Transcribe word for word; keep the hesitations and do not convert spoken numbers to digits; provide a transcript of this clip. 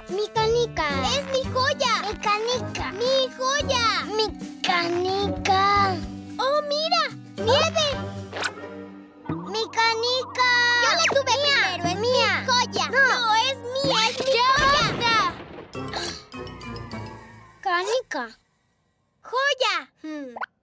Mi canica. ¡Es mi joya! Mi canica. ¡Mi joya! Mi canica. ¡Oh, mira! ¡Nieve! Mi canica. Yo la tuve Mía, primero, es mía. mi joya. No. No, es mía, es mi joya. Canica. ¡Joya! Hmm.